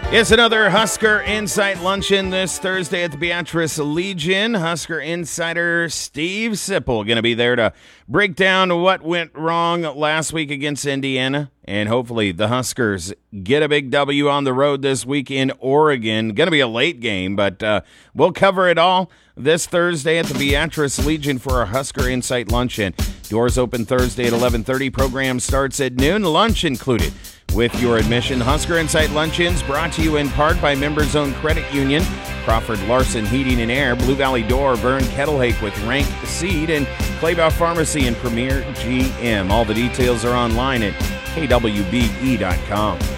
It's another Husker Insight Luncheon this Thursday at the Beatrice Legion. Husker Insider Steve Sipple going to be there to break down what went wrong last week against Indiana. And hopefully the Huskers get a big W on the road this week in Oregon. Going to be a late game, but we'll cover it all this Thursday at the Beatrice Legion for our Husker Insight Luncheon. Doors open Thursday at 11:30. Program starts at noon. Lunch included. With your admission, Husker Insight Luncheons brought to you in part by Members Owned Credit Union, Crawford Larson Heating and Air, Blue Valley Door, Vern Kettlehake with Rank Seed, and Claybough Pharmacy and Premier GM. All the details are online at kwbe.com.